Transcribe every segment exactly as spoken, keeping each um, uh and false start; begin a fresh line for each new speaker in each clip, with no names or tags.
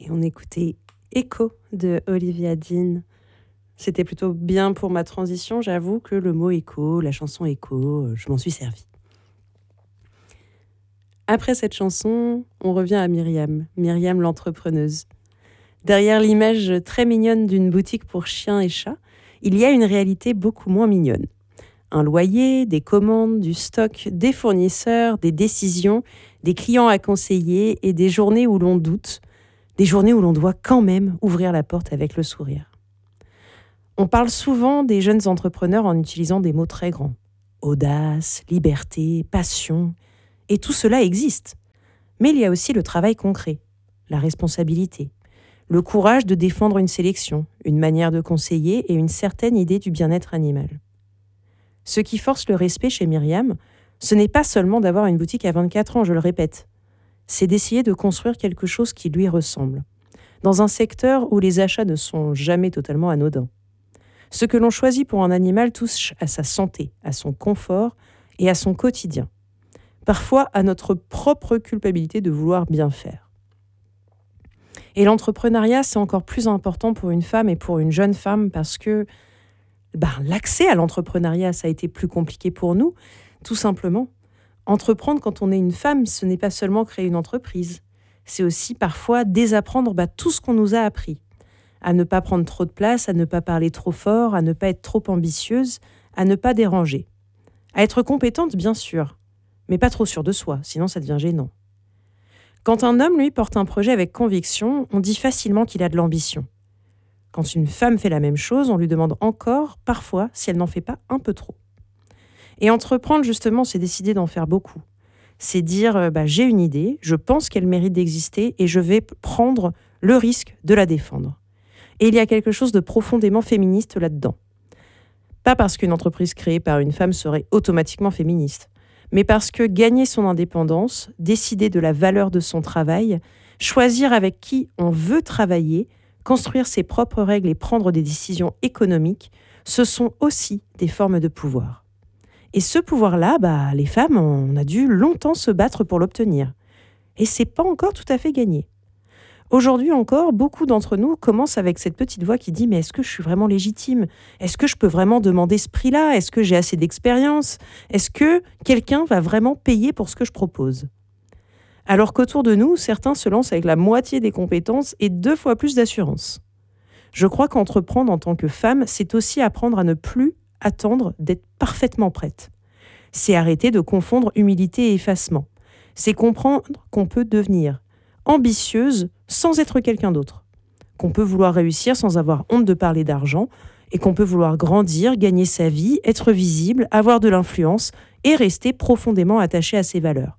Et on écoutait Echo de Olivia Dean. C'était plutôt bien pour ma transition. J'avoue que le mot écho, la chanson écho, je m'en suis servi. Après cette chanson, on revient à Myriam, Myriam l'entrepreneuse. Derrière l'image très mignonne d'une boutique pour chiens et chats, il y a une réalité beaucoup moins mignonne. Un loyer, des commandes, du stock, des fournisseurs, des décisions, des clients à conseiller et des journées où l'on doute, des journées où l'on doit quand même ouvrir la porte avec le sourire. On parle souvent des jeunes entrepreneurs en utilisant des mots très grands. Audace, liberté, passion, et tout cela existe. Mais il y a aussi le travail concret, la responsabilité, le courage de défendre une sélection, une manière de conseiller et une certaine idée du bien-être animal. Ce qui force le respect chez Myriam, ce n'est pas seulement d'avoir une boutique à vingt-quatre ans, je le répète. C'est d'essayer de construire quelque chose qui lui ressemble, dans un secteur où les achats ne sont jamais totalement anodins. Ce que l'on choisit pour un animal touche à sa santé, à son confort et à son quotidien. Parfois à notre propre culpabilité de vouloir bien faire. Et l'entrepreneuriat, c'est encore plus important pour une femme et pour une jeune femme parce que ben, l'accès à l'entrepreneuriat, ça a été plus compliqué pour nous, tout simplement. Entreprendre quand on est une femme, ce n'est pas seulement créer une entreprise. C'est aussi parfois désapprendre ben, tout ce qu'on nous a appris. À ne pas prendre trop de place, à ne pas parler trop fort, à ne pas être trop ambitieuse, à ne pas déranger. À être compétente, bien sûr, mais pas trop sûre de soi, sinon ça devient gênant. Quand un homme, lui, porte un projet avec conviction, on dit facilement qu'il a de l'ambition. Quand une femme fait la même chose, on lui demande encore, parfois, si elle n'en fait pas un peu trop. Et entreprendre, justement, c'est décider d'en faire beaucoup. C'est dire, bah, j'ai une idée, je pense qu'elle mérite d'exister et je vais prendre le risque de la défendre. Et il y a quelque chose de profondément féministe là-dedans. Pas parce qu'une entreprise créée par une femme serait automatiquement féministe, mais parce que gagner son indépendance, décider de la valeur de son travail, choisir avec qui on veut travailler, construire ses propres règles et prendre des décisions économiques, ce sont aussi des formes de pouvoir. Et ce pouvoir-là, bah, les femmes, on a dû longtemps se battre pour l'obtenir. Et c'est pas encore tout à fait gagné. Aujourd'hui encore, beaucoup d'entre nous commencent avec cette petite voix qui dit « Mais est-ce que je suis vraiment légitime ? Est-ce que je peux vraiment demander ce prix-là ? Est-ce que j'ai assez d'expérience ? Est-ce que quelqu'un va vraiment payer pour ce que je propose ?» Alors qu'autour de nous, certains se lancent avec la moitié des compétences et deux fois plus d'assurance. Je crois qu'entreprendre en tant que femme, c'est aussi apprendre à ne plus attendre d'être parfaitement prête. C'est arrêter de confondre humilité et effacement. C'est comprendre qu'on peut devenir ambitieuse sans être quelqu'un d'autre, qu'on peut vouloir réussir sans avoir honte de parler d'argent et qu'on peut vouloir grandir, gagner sa vie, être visible, avoir de l'influence et rester profondément attaché à ses valeurs.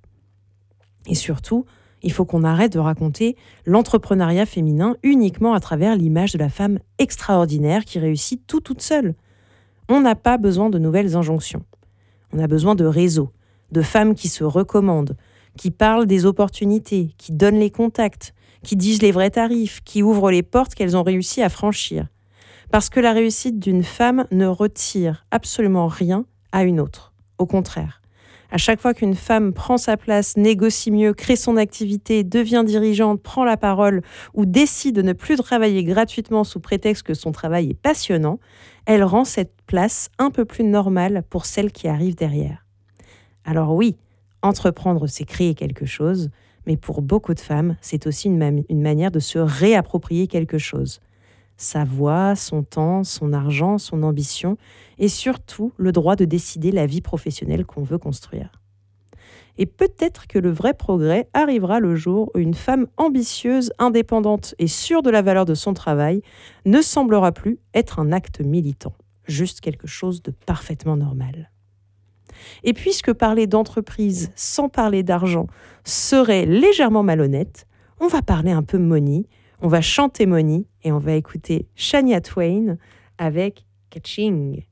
Et surtout, il faut qu'on arrête de raconter l'entrepreneuriat féminin uniquement à travers l'image de la femme extraordinaire qui réussit tout toute seule. On n'a pas besoin de nouvelles injonctions. On a besoin de réseaux, de femmes qui se recommandent, qui parlent des opportunités, qui donnent les contacts, qui disent les vrais tarifs, qui ouvrent les portes qu'elles ont réussi à franchir. Parce que la réussite d'une femme ne retire absolument rien à une autre. Au contraire, à chaque fois qu'une femme prend sa place, négocie mieux, crée son activité, devient dirigeante, prend la parole ou décide de ne plus travailler gratuitement sous prétexte que son travail est passionnant, elle rend cette place un peu plus normale pour celle qui arrive derrière. Alors oui, entreprendre, c'est créer quelque chose, mais pour beaucoup de femmes, c'est aussi une, ma- une manière de se réapproprier quelque chose. Sa voix, son temps, son argent, son ambition, et surtout le droit de décider la vie professionnelle qu'on veut construire. Et peut-être que le vrai progrès arrivera le jour où une femme ambitieuse, indépendante et sûre de la valeur de son travail ne semblera plus être un acte militant, juste quelque chose de parfaitement normal. Et puisque parler d'entreprise sans parler d'argent serait légèrement malhonnête, on va parler un peu money, on va chanter money et on va écouter Shania Twain avec Catching.